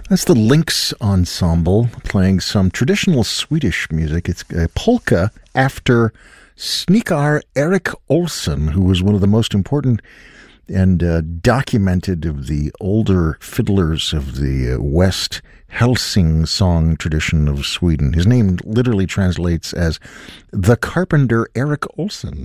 That's the Lynx Ensemble playing some traditional Swedish music. It's a polka after Snikar Erik Olsson, who was one of the most important and documented of the older fiddlers of the West Helsing song tradition of Sweden. His name literally translates as the Carpenter Erik Olsson.